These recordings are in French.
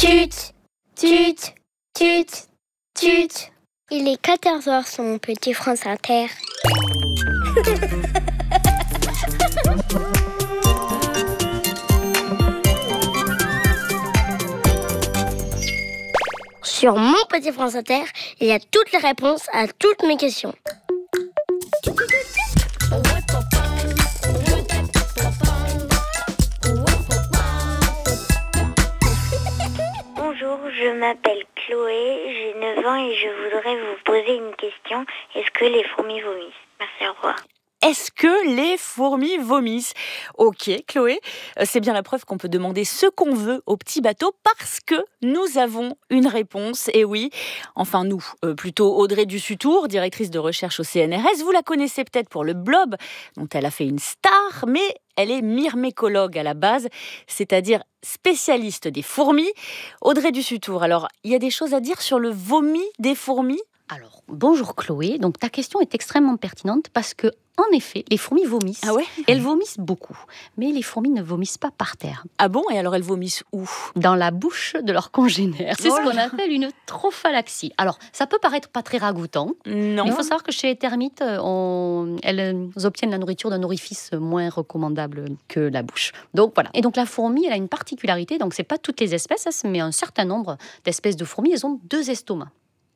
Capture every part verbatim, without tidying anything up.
Tut, tut, tut, tut. Il est quatorze heures sur mon petit France Inter. Sur mon petit France Inter, il y a toutes les réponses à toutes mes questions. Bonjour, je m'appelle Chloé, j'ai neuf ans et je voudrais vous poser une question. Est-ce que les fourmis vomissent? Merci, au revoir. Est-ce que les fourmis vomissent? Ok, Chloé, c'est bien la preuve qu'on peut demander ce qu'on veut au petit bateau parce que nous avons une réponse. Et oui, enfin nous, euh, plutôt Audrey Dussutour, directrice de recherche au C N R S. Vous la connaissez peut-être pour le blob dont elle a fait une star, mais elle est myrmécologue à la base, c'est-à-dire spécialiste des fourmis. Audrey Dussutour, alors il y a des choses à dire sur le vomi des fourmis? Alors, bonjour Chloé, donc ta question est extrêmement pertinente parce que, en effet, les fourmis vomissent. Ah ouais? Elles vomissent beaucoup, mais les fourmis ne vomissent pas par terre. Ah bon? Et alors elles vomissent où? Dans la bouche de leurs congénères. C'est Oh ce là. qu'on appelle une trophalaxie. Alors, ça peut paraître pas très ragoûtant, Non. mais il faut savoir que chez les termites, on... elles obtiennent la nourriture d'un orifice moins recommandable que la bouche. Donc voilà. Et donc la fourmi, elle a une particularité, donc c'est pas toutes les espèces, mais un certain nombre d'espèces de fourmis, elles ont deux estomacs.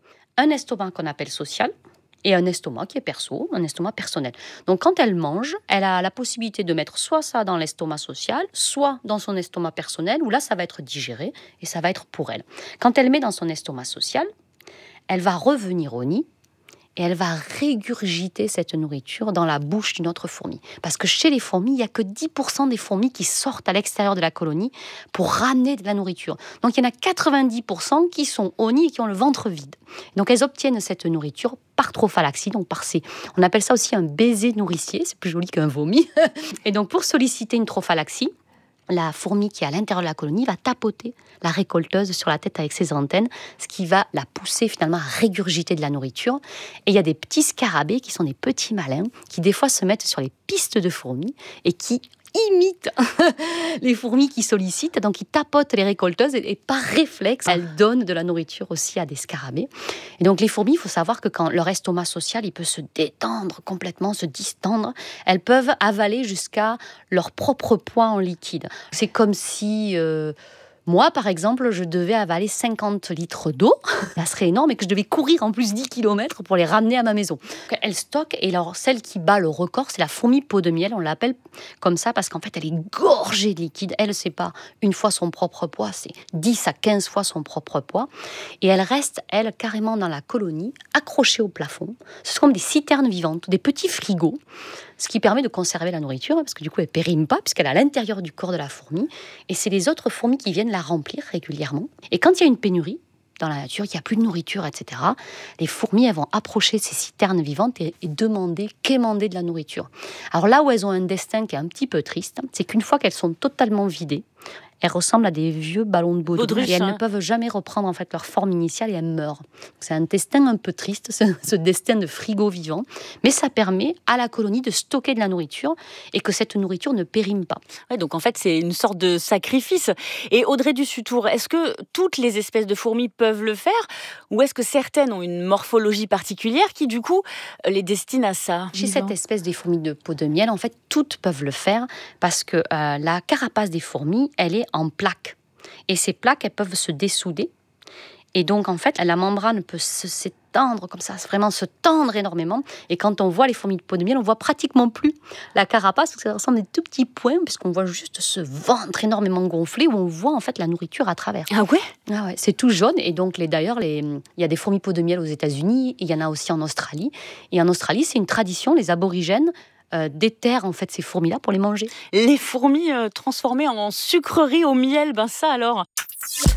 Un estomac qu'on appelle social et un estomac qui est perso, un estomac personnel. Donc quand elle mange, elle a la possibilité de mettre soit ça dans l'estomac social, soit dans son estomac personnel, où là ça va être digéré et ça va être pour elle. Quand elle met dans son estomac social, elle va revenir au nid et elle va régurgiter cette nourriture dans la bouche d'une autre fourmi. Parce que chez les fourmis, il n'y a que dix pour cent des fourmis qui sortent à l'extérieur de la colonie pour ramener de la nourriture. Donc il y en a quatre-vingt-dix pour cent qui sont au nid et qui ont le ventre vide. Donc elles obtiennent cette nourriture par trophalaxie, donc par ces... On appelle ça aussi un baiser nourricier, c'est plus joli qu'un vomi. Et donc pour solliciter une trophalaxie, la fourmi qui est à l'intérieur de la colonie va tapoter la récolteuse sur la tête avec ses antennes, ce qui va la pousser finalement à régurgiter de la nourriture. Et il y a des petits scarabées qui sont des petits malins, qui des fois se mettent sur les pistes de fourmis et qui imitent les fourmis qui sollicitent, donc ils tapotent les récolteuses et, et par réflexe, elles donnent de la nourriture aussi à des scarabées. Et donc les fourmis, il faut savoir que quand leur estomac social, il peut se détendre complètement, se distendre, elles peuvent avaler jusqu'à leur propre poids en liquide. C'est comme si... Euh, Moi, par exemple, je devais avaler cinquante litres d'eau. Ça serait énorme et que je devais courir en plus dix kilomètres pour les ramener à ma maison. Elle stocke et alors celle qui bat le record, c'est la fourmi peau de miel. On l'appelle comme ça parce qu'en fait, elle est gorgée de liquide. Elle, c'est pas une fois son propre poids, c'est dix à quinze fois son propre poids. Et elle reste, elle, carrément dans la colonie, accrochée au plafond. Ce sont comme des citernes vivantes, des petits frigos, ce qui permet de conserver la nourriture, parce que du coup, elle ne périme pas, puisqu'elle est à l'intérieur du corps de la fourmi. Et c'est les autres fourmis qui viennent la remplir régulièrement. Et quand il y a une pénurie dans la nature, qu'il n'y a plus de nourriture, et cetera, les fourmis, elles vont approcher ces citernes vivantes et, et demander, quémander de la nourriture. Alors là où elles ont un destin qui est un petit peu triste, c'est qu'une fois qu'elles sont totalement vidées, elles ressemblent à des vieux ballons de baudruche, Baudruche, et elles hein. ne peuvent jamais reprendre en fait leur forme initiale et elles meurent. C'est un destin un peu triste, ce, ce destin de frigo vivant, mais ça permet à la colonie de stocker de la nourriture et que cette nourriture ne périme pas. Ouais, donc en fait, c'est une sorte de sacrifice. Et Audrey Dussutour, est-ce que toutes les espèces de fourmis peuvent le faire ou est-ce que certaines ont une morphologie particulière qui, du coup, les destine à ça? Chez cette espèce des fourmis de peau de miel, en fait, toutes peuvent le faire parce que euh, la carapace des fourmis, elle est en plaques. Et ces plaques, elles peuvent se dessouder. Et donc, en fait, la membrane peut se, s'étendre comme ça, vraiment se tendre énormément. Et quand on voit les fourmis de peau de miel, on voit pratiquement plus la carapace, parce que ça ressemble à des tout petits points, puisqu'on voit juste ce ventre énormément gonflé, où on voit en fait la nourriture à travers. Ah ouais? Ah ouais, c'est tout jaune. Et donc, les, d'ailleurs, les, il y a des fourmis peau de miel aux États-Unis, et il y en a aussi en Australie. Et en Australie, c'est une tradition, les aborigènes Euh, déterrent en fait ces fourmis-là pour les manger. Les fourmis euh, transformées en sucreries au miel, ben ça alors.